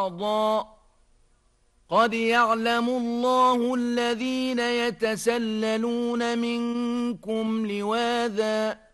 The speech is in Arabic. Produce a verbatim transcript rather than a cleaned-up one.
بعضا قد يعلم الله الذين يتسللون منكم لواذا